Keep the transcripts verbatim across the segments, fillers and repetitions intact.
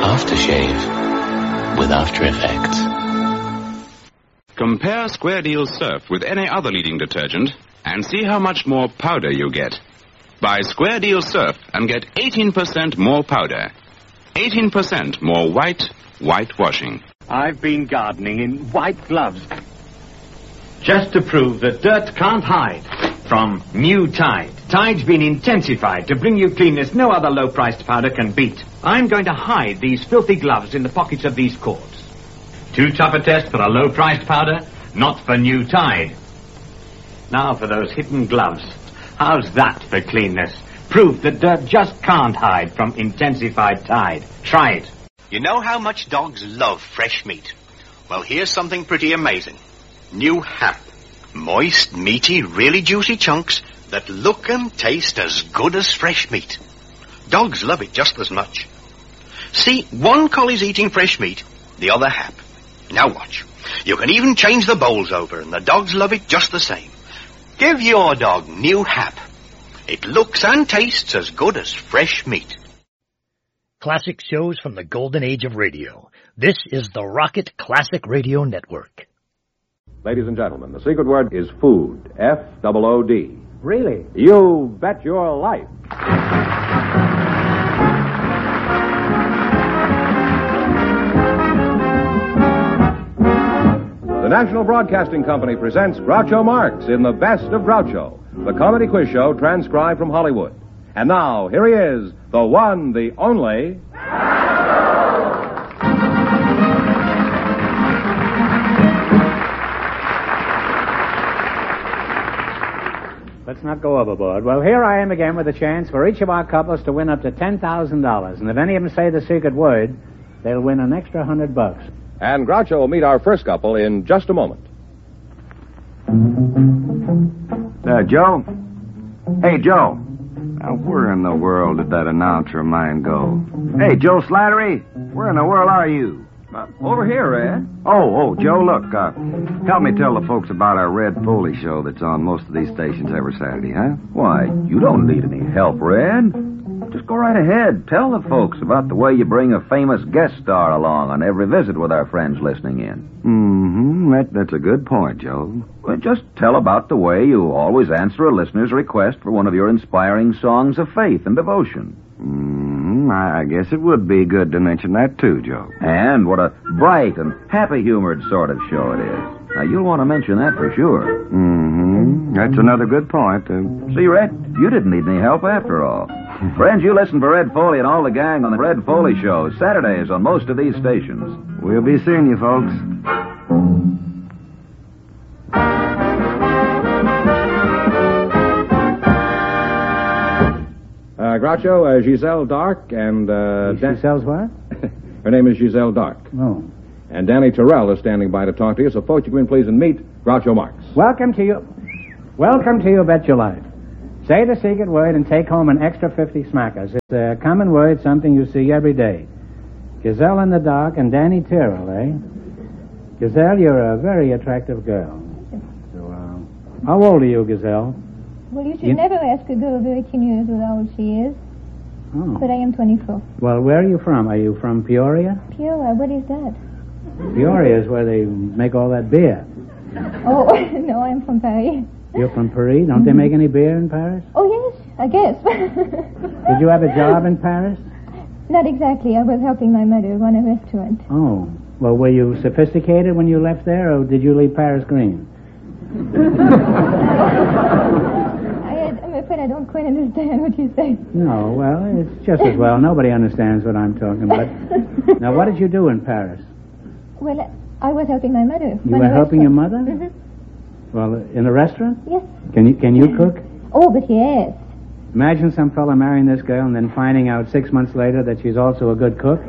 aftershave with After Effects. Compare Square Deal Surf with any other leading detergent and see how much more powder you get. Buy Square Deal Surf and get eighteen percent more powder. eighteen percent more white, white washing. I've been gardening in white gloves just to prove that dirt can't hide from new Tide. Tide's been intensified to bring you cleanness no other low-priced powder can beat. I'm going to hide these filthy gloves in the pockets of these cords. Too tough a test for a low-priced powder? Not for new Tide. Now for those hidden gloves. How's that for cleanness? Proof that dirt just can't hide from intensified Tide. Try it. You know how much dogs love fresh meat? Well, here's something pretty amazing. New Hap. Moist, meaty, really juicy chunks that look and taste as good as fresh meat. Dogs love it just as much. See, one collie's eating fresh meat, the other Hap. Now watch. You can even change the bowls over, and the dogs love it just the same. Give your dog New Hap. It looks and tastes as good as fresh meat. Classic shows from the golden age of radio. This is the Rocket Classic Radio Network. Ladies and gentlemen, the secret word is food. F O O D. Really? You bet your life. The National Broadcasting Company presents Groucho Marx in The Best of Groucho, the comedy quiz show transcribed from Hollywood. And now, here he is, the one, the only... Let's not go overboard. Well, here I am again with a chance for each of our couples to win up to ten thousand dollars. And if any of them say the secret word, they'll win an extra hundred bucks. And Groucho will meet our first couple in just a moment. Uh, Joe? Hey, Joe. Now, where in the world did that announcer of mine go? Hey, Joe Slattery, where in the world are you? Uh, over here, Ed. Oh, oh, Joe, look, uh, help me tell the folks about our Red Foley show that's on most of these stations every Saturday, huh? Why, you don't need any help, Red. Just go right ahead. Tell the folks about the way you bring a famous guest star along on every visit with our friends listening in. Mm-hmm. That, that's a good point, Joe. Well, just tell about the way you always answer a listener's request for one of your inspiring songs of faith and devotion. Mm-hmm. I, I guess it would be good to mention that, too, Joe. And what a bright and happy-humored sort of show it is. Now, you'll want to mention that for sure. Mm-hmm. That's another good point. Uh, See, Red, you didn't need any help after all. Friends, you listen for Red Foley and all the gang on the Red Foley Show, Saturdays on most of these stations. We'll be seeing you, folks. Uh, Groucho, uh, Giselle Dark and... Uh, Dan- Giselle's what? Her name is Giselle Dark. Oh. And Danny Terrell is standing by to talk to you, so folks, you can please and meet Groucho Marx. Welcome to you. Welcome to You Bet Your Life. Say the secret word and take home an extra fifty smackers. It's a common word, something you see every day. Giselle in the Dark and Danny Terrell, eh? Giselle, you're a very attractive girl. So, uh, how old are you, Giselle? Well, you should You- never ask a girl of eighteen years what old she is. Oh. But I am twenty-four. Well, where are you from? Are you from Peoria? Peoria, what is that? Peoria is where they make all that beer. Oh, no, I'm from Paris. You're from Paris? Don't they make any beer in Paris? Oh, yes, I guess. Did you have a job in Paris? Not exactly. I was helping my mother run a restaurant. Oh. Well, were you sophisticated when you left there, or did you leave Paris green? I, I'm afraid I don't quite understand what you say. No, well, it's just as well. Nobody understands what I'm talking about. Now, what did you do in Paris? Well, I was helping my mother. You run were a helping your mother? restaurant. Mm-hmm. Well, in a restaurant? Yes. Can you can you cook? Oh, but yes. Imagine some fella marrying this girl and then finding out six months later that she's also a good cook.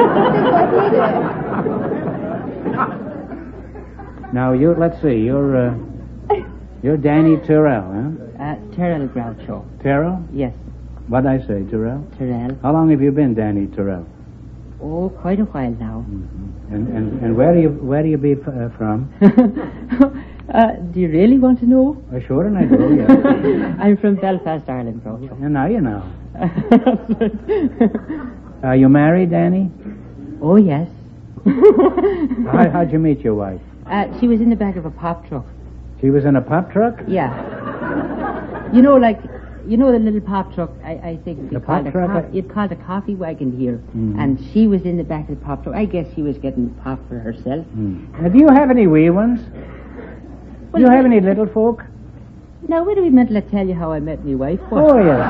Now, you, let's see, you're, uh, you're Danny Terrell, huh? Uh, Terrell Groucho. Terrell? Yes. What'd I say, Terrell? Terrell. How long have you been Danny Terrell? Oh, quite a while now. Mm-hmm. And, and and where do you where do you be f- uh, from? uh, do you really want to know? Uh, sure, and I do, yeah. I'm from Belfast, Ireland, Groucho. And now you know. Are you married, Danny? Oh, yes. How, how'd you meet your wife? Uh, she was in the back of a pop truck. She was in a pop truck? Yeah. You know, like, you know the little pop truck, I, I think The you called pop a truck? co- you'd called a coffee wagon here. Mm. And she was in the back of the pop truck. I guess she was getting pop for herself. Mm. Now, do you have any wee ones? Well, do you have any little folk? Now, wait a wee minute, I'll tell you how I met my wife. What? Oh, yes.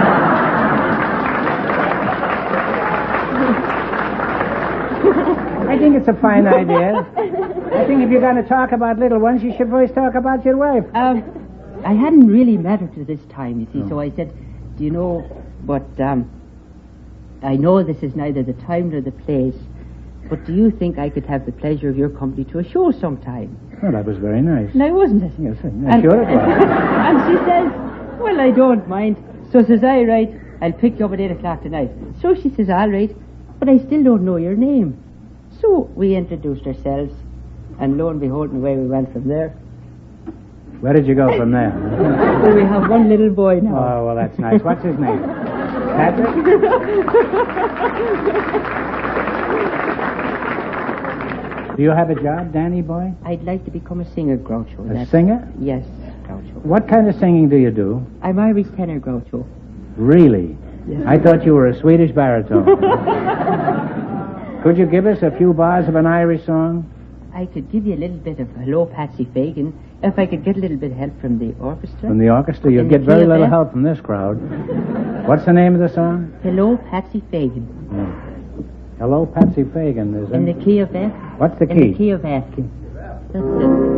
I think it's a fine idea. I think if you're going to talk about little ones, you should first talk about your wife. Um, I hadn't really met her to this time, you see, No. so I said, do you know, but um, I know this is neither the time nor the place, but do you think I could have the pleasure of your company to a show sometime? Well, that was very nice. Now, wasn't it? Yes, I'm And- sure it was. And she says, well, I don't mind. So says I, right, I'll pick you up at eight o'clock tonight. So she says, all right, but I still don't know your name. So we introduced ourselves, and lo and behold, away we went from there. Where did you go from there? So we have one little boy now. Oh, well, that's nice. What's his name? Patrick? Do you have a job, Danny boy? I'd like to become a singer, Groucho. A That's- singer? Yes, Groucho. What kind of singing do you do? I'm Irish tenor, Groucho. Really? Yes. I thought you were a Swedish baritone. Could you give us a few bars of an Irish song? I could give you a little bit of Hello, Patsy Fagan, if I could get a little bit of help from the orchestra. From the orchestra? You'll In the get very key of little F. help from this crowd. What's the name of the song? Hello, Patsy Fagan. Hmm. Hello, Patsy Fagan. Is In it? the key of F. What's the In key? the key of F. That's it.